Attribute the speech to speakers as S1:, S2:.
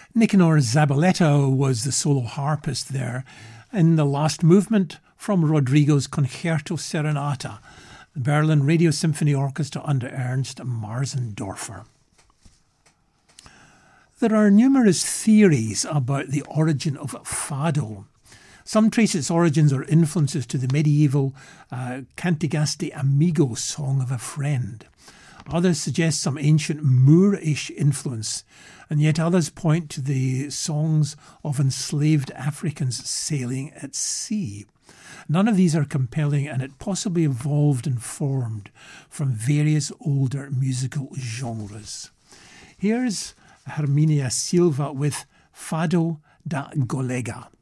S1: Nicanor Zabaleta was the solo harpist there in the last movement from Rodrigo's Concerto Serenata, the Berlin Radio Symphony Orchestra under Ernst Marzendorfer. There are numerous theories about the origin of fado. Some trace its origins or influences to the medieval Cantigas Amigo, Song of a Friend. Others suggest some ancient Moorish influence, and yet others point to the songs of enslaved Africans sailing at sea. None of these are compelling, and it possibly evolved and formed from various older musical genres. Here's Herminia Silva with Fado da Golega.